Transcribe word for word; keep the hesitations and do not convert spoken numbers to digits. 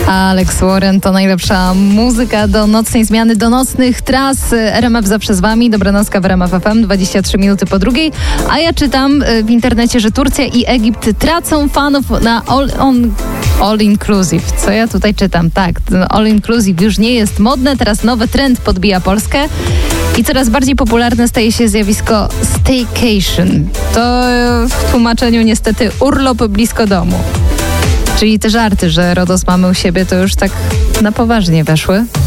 Alex Warren to najlepsza muzyka do nocnej zmiany, do nocnych tras. R M F zawsze z wami. Dobranocka w R M F F M, dwadzieścia trzy minuty po drugiej. A ja czytam w internecie, że Turcja i Egipt tracą fanów na all, on, all inclusive. Co ja tutaj czytam? Tak, all inclusive już nie jest modne. Teraz nowy trend podbija Polskę. I coraz bardziej popularne staje się zjawisko staycation. To w tłumaczeniu niestety urlop blisko domu. Czyli te żarty, że RODOS mamy u siebie, to już tak na poważnie weszły.